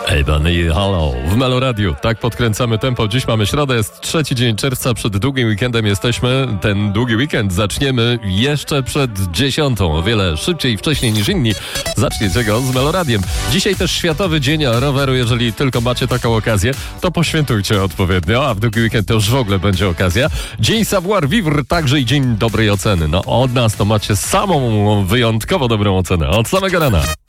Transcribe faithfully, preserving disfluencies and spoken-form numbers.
Ej, Bunny, halo, w Melo Radiu. Tak podkręcamy tempo. Dziś mamy środę, jest trzeci dzień czerwca, przed długim weekendem jesteśmy. Ten długi weekend zaczniemy jeszcze przed dziesiątą, o wiele szybciej i wcześniej niż inni. Zaczniecie go z Melo Radiem. Dzisiaj też Światowy Dzień Roweru. Jeżeli tylko macie taką okazję, to poświętujcie odpowiednio, a w długi weekend to już w ogóle będzie okazja. Dzień Savoir Vivre, także i Dzień Dobrej Oceny. No od nas to macie samą wyjątkowo dobrą ocenę. Od samego rana.